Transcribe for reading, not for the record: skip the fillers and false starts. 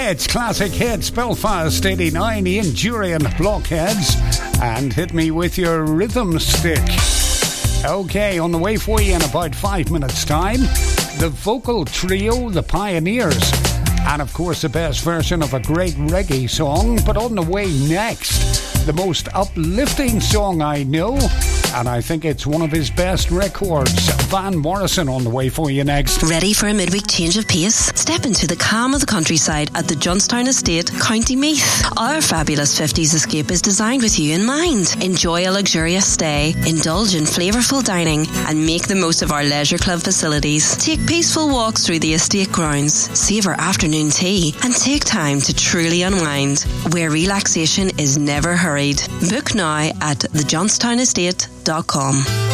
It's Classic Hits, Belfast 89, Ian Dury and Blockheads, and Hit Me With Your Rhythm Stick. Okay, on the way for you in about 5 minutes' time, the vocal trio, The Pioneers, and of course the best version of a great reggae song. But on the way next, the most uplifting song I know, and I think it's one of his best records. Van Morrison on the way for you next. Ready for a midweek change of pace? Step into the calm of the countryside at the Johnstown Estate, County Meath. Our fabulous 50s escape is designed with you in mind. Enjoy a luxurious stay, indulge in flavourful dining, and make the most of our leisure club facilities. Take peaceful walks through the estate grounds, savour afternoon tea, and take time to truly unwind, where relaxation is never hurried. Book now at thejohnston.estate.com.